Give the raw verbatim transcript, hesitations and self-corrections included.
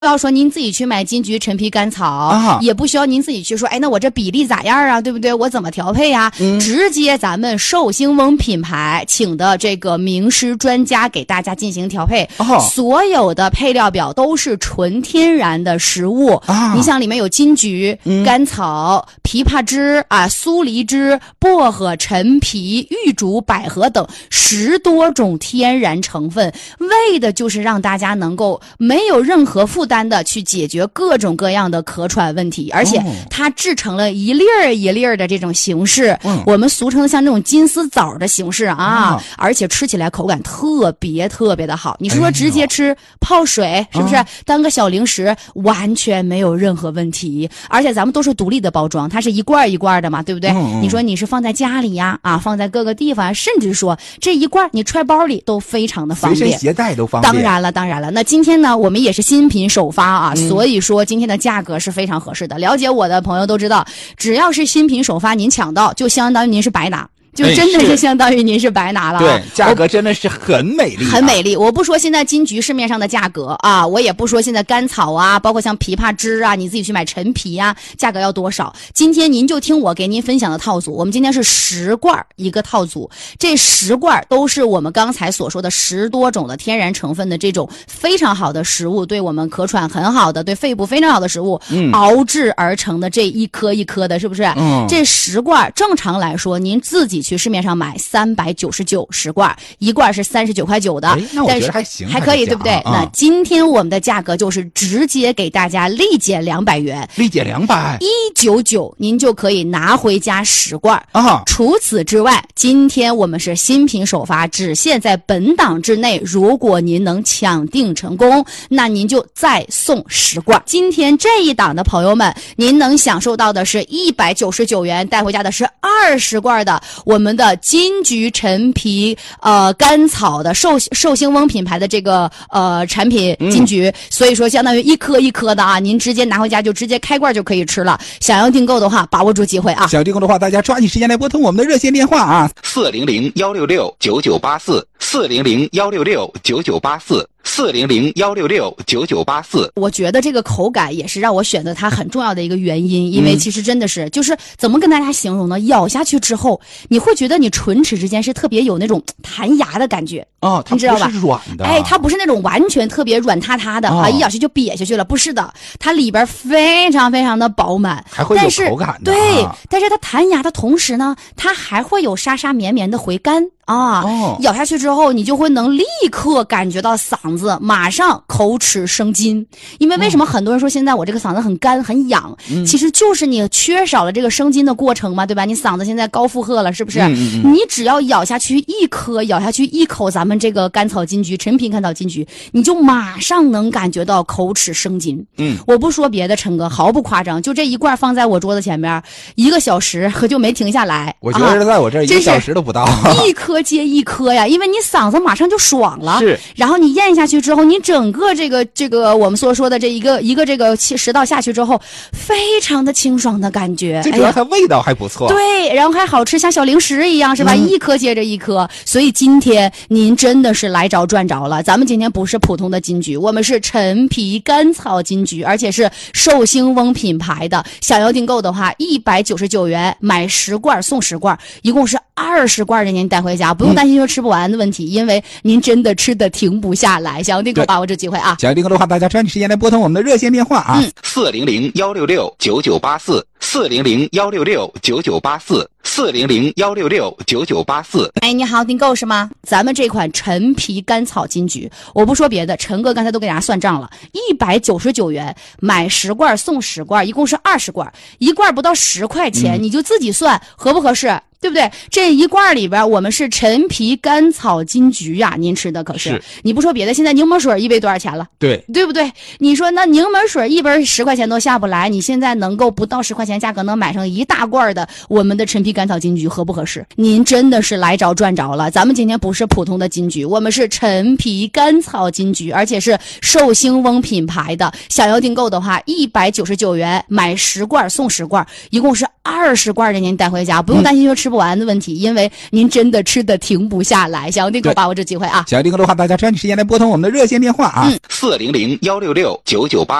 要说您自己去买金桔陈皮甘草、 啊、 也不需要您自己去说，哎，那我这比例咋样啊，对不对？我怎么调配啊、嗯、直接咱们寿星翁品牌请的这个名师专家给大家进行调配、哦、所有的配料表都是纯天然的食物、啊、你像里面有金桔、嗯、甘草、枇杷汁啊、苏梨汁、薄荷、陈皮、玉竹、百合等十多种天然成分，为的就是让大家能够没有任何负担的去解决各种各样的咳喘问题，而且它制成了一粒儿一粒儿的这种形式、嗯、我们俗称像这种金丝枣的形式啊、嗯、而且吃起来口感特别特别的好。你说直接吃泡水、哎、是不是、嗯、当个小零食完全没有任何问题，而且咱们都是独立的包装，它是一罐一罐的嘛，对不对、嗯嗯、你说你是放在家里呀啊，放在各个地方，甚至说这一罐你揣包里都非常的方便， 随身携带都方便。 当然了当然了，那今天呢我们也是新品首发啊、嗯、所以说今天的价格是非常合适的。了解我的朋友都知道，只要是新品首发您抢到就相当于您是白拿，就真的是相当于您是白拿了、啊哎、 对，价格真的是很美丽、啊、 很美丽。我不说现在金桔市面上的价格啊，我也不说现在甘草啊，包括像枇杷汁啊，你自己去买陈皮啊，价格要多少。今天您就听我给您分享的套组，我们今天是十罐一个套组，这十罐都是我们刚才所说的十多种的天然成分的这种非常好的食物，对我们咳喘很好的，对肺部非常好的食物、嗯、熬制而成的这一颗一颗的，是不是、嗯、这十罐正常来说您自己去市面上买三百九十九十罐，一罐是三十九块九的， 那我觉得还行， 还可以，对不对、嗯、那今天我们的价格就是直接给大家立减两百元， 立减两百一九九，您就可以拿回家十罐啊。 除此之外，今天我们是新品首发，只限在本档之内，如果您能抢订成功，那您就再送十罐。今天这一档的朋友们，您能享受到的是一百九十九元，带回家的是二十罐的我们的金桔陈皮呃甘草的寿寿星翁品牌的这个呃产品金桔、嗯、所以说相当于一颗一颗的啊，您直接拿回家就直接开罐就可以吃了。想要订购的话把握住机会啊， 想要订购的话大家抓紧时间来拨通我们的热线电话啊，四零零幺六六九九八四，四零零幺六六九九八四，四零零幺六六九九八四。 我觉得这个口感也是让我选择它很重要的一个原因，因为其实真的是、嗯、就是怎么跟大家形容呢，咬下去之后你会觉得你唇齿之间是特别有那种弹牙的感觉哦， 你知道吧？ 它不是软的， 哎，它不是那种完全特别软塌塌的、哦、啊，一咬下去就瘪下去了，不是的，它里边非常非常的饱满， 还会有口感的、啊、 对，但是它弹牙的同时呢，它还会有沙沙绵绵的回甘啊、哦，咬下去之后你就会能立刻感觉到嗓子马上口齿生津。因为为什么很多人说现在我这个嗓子很干很痒、嗯、其实就是你缺少了这个生津的过程嘛，对吧？你嗓子现在高负荷了，是不是、嗯嗯嗯、你只要咬下去一颗，咬下去一口咱们这个甘草金桔陈皮甘草金桔，你就马上能感觉到口齿生津。嗯，我不说别的，陈哥毫不夸张，就这一罐放在我桌子前面一个小时可就没停下来。 我觉得在我这儿一个小时都不到、啊、 一颗接一颗呀，因为你嗓子马上就爽了， 是， 然后你咽下去之后，你整个这个这个我们所说的这一个一个这个食道下去之后，非常的清爽的感觉， 最主要它味道还不错、 哎、对，然后还好吃，像小零食一样，是吧、嗯、一颗接着一颗。所以今天您真的是来着赚着了，咱们今天不是普通的金桔，我们是陈皮甘草金桔，而且是寿星翁品牌的，想要订购的话一百九十九元买十罐送十罐，一共是二十罐的您带回家，不用担心说吃不完的问题、嗯、因为您真的吃的停不下来。想要订购把握这机会啊， 想要订购的话大家抓紧时间来拨通我们的热线电话啊，四零零幺六六九九八四，四零零幺六六九九八四，四零零幺六六九九八四。 哎，你好，订购是吗？咱们这款陈皮甘草金桔，我不说别的，陈哥刚才都给大家算账了，一百九十九元买十罐送十罐，一共是二十罐，一罐不到十块钱、嗯、你就自己算合不合适，对不对？这一罐里边我们是陈皮甘草金桔呀、啊，您吃的可是，是你不说别的，现在柠檬水一杯多少钱了？ 对， 对不对？你说那柠檬水一杯十块钱都下不来，你现在能够不到十块钱价格能买上一大罐的我们的陈皮甘草金桔，合不合适？您真的是来着赚着了。咱们今天不是普通的金桔，我们是陈皮甘草金桔，而且是寿星翁品牌的。想要订购的话，一百九十九元买十罐送十罐，一共是二十罐的您带回家，不用担心说吃不完的问题，嗯、因为您真的吃的停不下来。想要订购把握这机会啊！ 想要订购的话，大家抓紧时间来拨通我们的热线电话啊，四零零幺六六九九八。